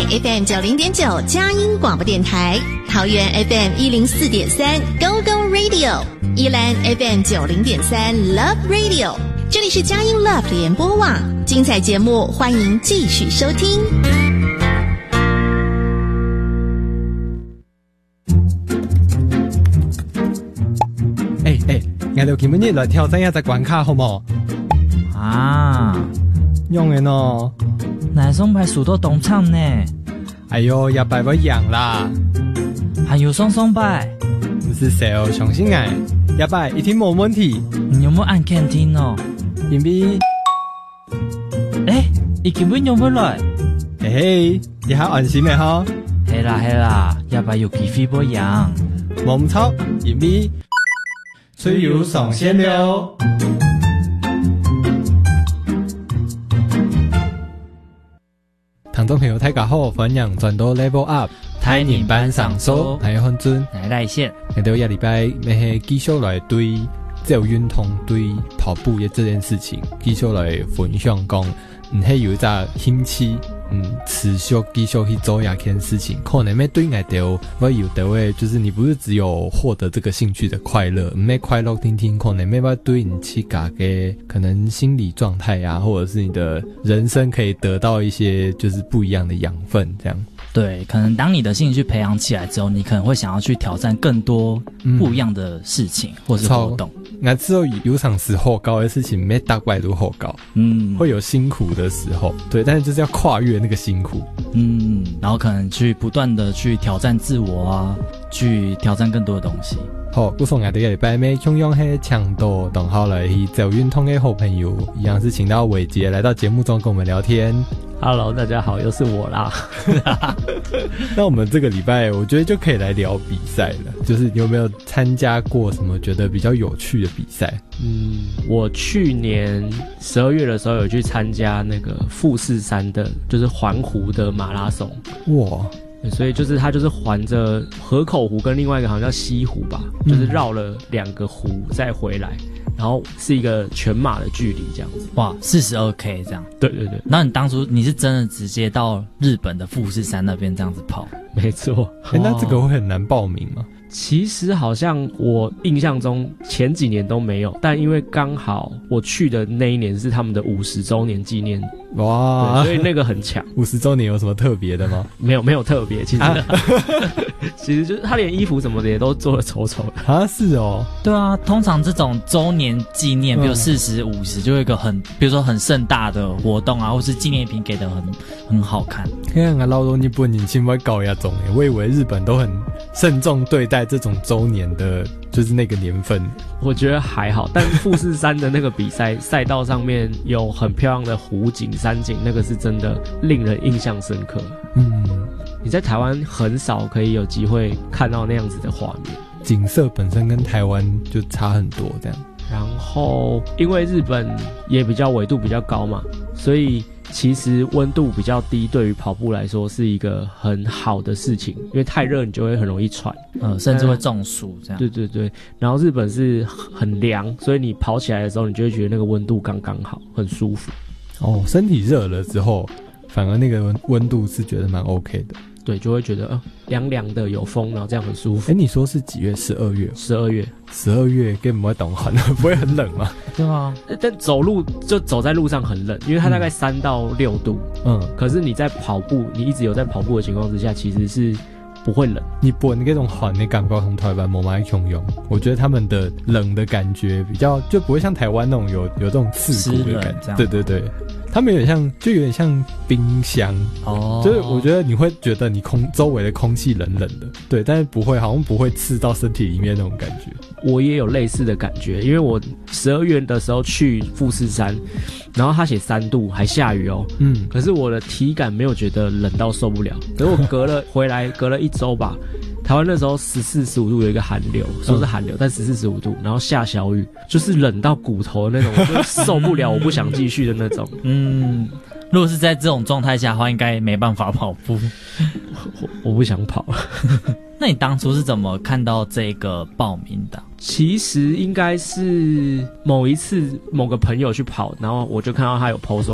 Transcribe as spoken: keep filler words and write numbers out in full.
F M 九零点九佳音广播电台，桃园 F M 一零四点三 Go Go Radio， 宜兰 F M 九零点三 Love Radio。这里是佳音 Love 联播网，精彩节目欢迎继续收听。 哎哎，我哋今日來挑戰一隻關卡好冇？ 啊， 用嘅喏， 哪松牌數到東廠呢？ 哎呦，一擺不贏啦！ 還有松松牌， 唔是誰哦，相信我，一擺一定冇問題。 你有冇按 canteen 哦？ 因為， 誒，已經揾用唔來。 嘿嘿，你還安心嘅嗬？ 係啦係啦，一擺有機會不贏。 冇唔錯，因為吹油上線了。聽眾朋友大家好，歡迎轉到 Level Up 台年班上手，係漢尊， 係賴線。 嚟到一禮拜，咪係繼續來對自由運動、對跑步嘅這件事情，繼續來分享講，唔係有一隻興趣，嗯，持續繼續去做一件事情，可能咩對我哋會有的位，就是你不是只有獲得這個興趣的快樂，唔係快樂聽聽，可能咩會對你自己嘅可能心理狀態啊，或者是你的人生可以得到一些就是不一樣的養分，這樣。 對，可能當你的興趣培養起來之後，你可能會想要去挑戰更多不一樣的事情、嗯、或是活動。 我知道有場時候高的事情沒大怪都好高，嗯，會有辛苦的時候，對，但是就是要跨越那個辛苦， 嗯，然後可能去不斷的去挑戰自我啊，去挑戰更多的東西。 好，我從我哋個禮拜尾用用係強度同好來去自由運動的好朋友，一樣是請到偉傑來到節目中跟我們聊天。 Hello， 大家好，又是我啦。 那我們這個禮拜，我覺得就可以來聊比賽了。就是你有沒有參加過什麼覺得比較有趣的比賽？ 嗯，我去年十二月的時候有去參加那個富士山的，就是環湖的馬拉松。 哇！ 所以就是它就是環着河口湖跟另外一個好像叫西湖吧，嗯、就是繞了兩個湖再回來。然後是一個全馬的距離這樣子。 哇，四十二 K 這樣。 對對對。 那你當初你是真的直接到日本的富士山那邊這樣子跑？ 沒錯。 欸，那這個會很難報名嗎？ 其實好像我印象中前幾年都沒有，但因為剛好我去的那一年是他們的五十周年紀念，哇，所以那個很強。 五十周年有什麼特別的嗎？ 沒有，沒有特別，其實、啊、其實就是他連衣服什麼的也都做得醜醜的啊，是哦， 對啊，通常這種周年紀念，比如四十、五十，就會有一個很，比如說很盛大的活動啊，或是紀念品給得很很好看。 看我老多日本人先會搞一種，我以為日本都很慎重對待這種周年的，就是那個年份。 我覺得還好，但富士山的那個比賽賽道上面有很漂亮的湖景、山景，那個是真的令人印象深刻。嗯，你在台灣很少可以有機會看到那樣子的畫面， 景色本身跟台灣就差很多這樣。 然後因為日本也比較緯度比較高嘛，所以其實溫度比較低，對於跑步來說是一個很好的事情，因為太熱你就會很容易喘， 呃，甚至會中暑這樣。 對對對，然後日本是很涼，所以你跑起來的時候，你就會覺得那個溫度剛剛好，很舒服。 哦，身體熱了之後，反而那個溫度是覺得蠻 OK 的。 對，就會覺得呃涼涼的有風，然後這樣很舒服。 誒，你說是幾月？十二月？ 十二月。 十二月根本不會凍寒，不會很冷嗎？ 對啊， 但走路就走在路上很冷，因為它大概三到六度。嗯，可是你在跑步，你一直有在跑步的情況之下，其實是不會冷。 你本那種寒的感覺同台灣冇乜相用，我覺得他們的冷的感覺比較就不會像台灣那種有有這種刺骨的感覺。對對對。他們有點像，就有點像冰箱哦，就是我覺得你會覺得你空周圍的空氣冷冷的，對，但是不會，好像不會刺到身體裡面那種感覺。 我也有類似的感覺，因為我十二月的時候去富士山，然後他寫三度，還下雨哦，嗯，可是我的體感沒有覺得冷到受不了，可是我隔了回來隔了一周吧。台灣那時候十四十五度有一個寒流，說是寒流，嗯、但十四十五度，然後下小雨，就是冷到骨頭的那種，我就受不了，我不想繼續的那種。 嗯，如果是在這種狀態下的話，應該沒辦法跑步。 我, 我不想跑。 那你當初是怎麼看到這個報名的？ 其實應該是某一次某個朋友去跑，然後我就看到他有 po 說